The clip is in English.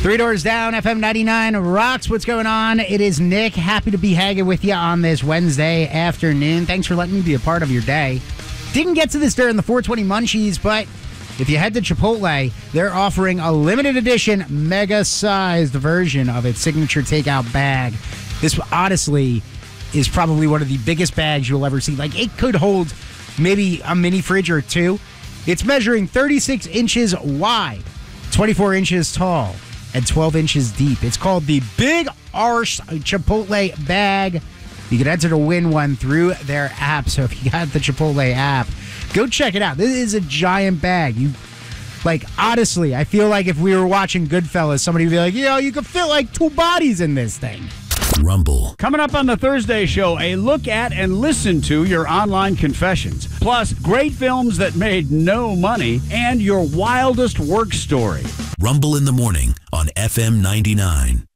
Three Doors Down, FM 99 rocks. What's going on? It is Nick. Happy to be hanging with you on this Wednesday afternoon. Thanks for letting me be a part of your day. Didn't get to this during the 420 Munchies, but if you head to Chipotle, they're offering a limited edition, mega-sized version of its signature takeout bag. This, honestly, is probably one of the biggest bags you'll ever see. Like, it could hold maybe a mini fridge or two. It's measuring 36 inches wide, 24 inches tall, and 12 inches deep. It's called the Big Arse Chipotle Bag. You can enter to win one through their app. So if you got the Chipotle app, go check it out. This is a giant bag. Honestly, I feel like if we were watching Goodfellas, somebody would be like, you could fit like two bodies in this thing. Rumble. Coming up on the Thursday show, a look at and listen to your online confessions. Plus, great films that made no money and your wildest work story. Rumble in the morning on FM 99.